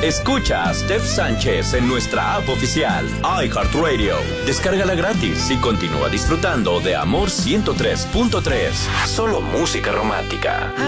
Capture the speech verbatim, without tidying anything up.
Escucha a Steph Sánchez en nuestra app oficial, iHeartRadio. Descárgala gratis y continúa disfrutando de Amor ciento tres punto tres. Solo música romántica.